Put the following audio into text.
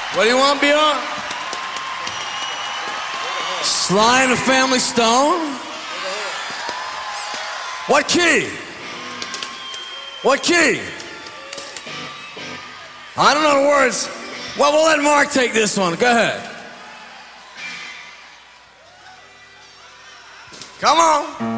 What do you want, Bjorn? Sly and the Family Stone? What key? What key? I don't know the words. Well, we'll let Mark take this one. Go ahead. Come on.